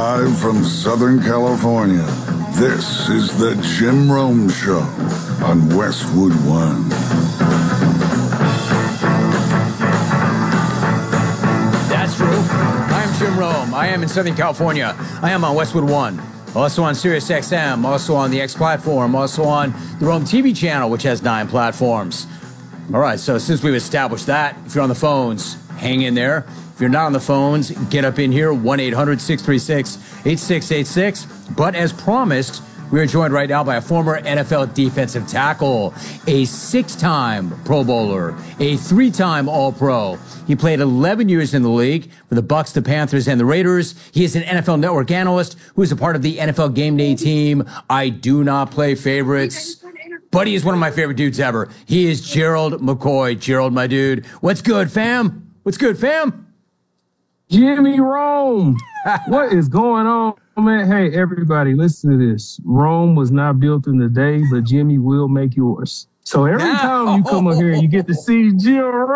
Live from Southern California, this is the Jim Rome Show on Westwood One. That's true. I am Jim Rome. I am in Southern California. I am on Westwood One. Also on Sirius XM, also on the X platform, also on the Rome TV channel, which has 9 platforms. All right, so since we've established that, if you're on the phones, hang in there. If you're not on the phones, get up in here, 1-800-636-8686. But as promised, we are joined right now by a former NFL defensive tackle, a 6-time Pro Bowler, a 3-time All-Pro. He played 11 years in the league for the Bucks, the Panthers, and the Raiders. He is an NFL Network analyst who is a part of the NFL Game Day team. I do not play favorites, but he is one of my favorite dudes ever. He is Gerald McCoy. Gerald, my dude. What's good, fam? What's good, fam? Jimmy Rome. What is going on, man? Hey, everybody, listen to this. Rome was not built in a day, but Jimmy will make yours. So every time you come up here and you get to see Jim Rome,